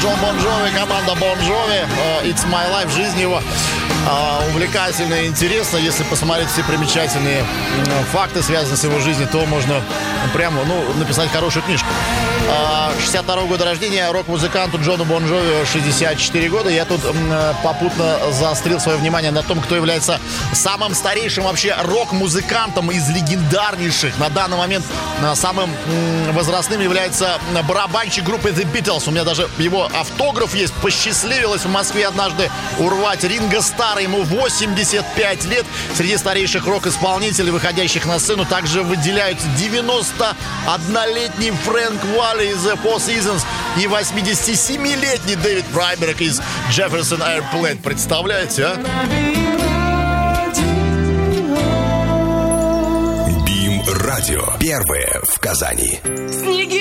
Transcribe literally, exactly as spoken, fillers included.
Джон Бон Джови, команда Бон Джови. It's My Life, жизнь его увлекательно и интересно. Если посмотреть все примечательные факты, связанные с его жизнью, то можно прямо, ну, написать хорошую книжку. шестьдесят второго года рождения, рок-музыканту Джону Бон Джови шестьдесят четыре года. Я тут попутно заострил свое внимание на том, кто является самым старейшим вообще рок-музыкантом из легендарнейших. На данный момент самым возрастным является барабанщик группы The Beatles. У меня даже его автограф есть. Посчастливилось в Москве однажды урвать Ринго Старр. Ему восемьдесят пять лет. Среди старейших рок-исполнителей, выходящих на сцену, также выделяются девяностооднолетний Фрэнк Уалли из The Four Seasons и восьмидесятисемилетний Дэвид Фрайберг из Jefferson Airplane. Представляете, а? Бим Радио. Первое в Казани.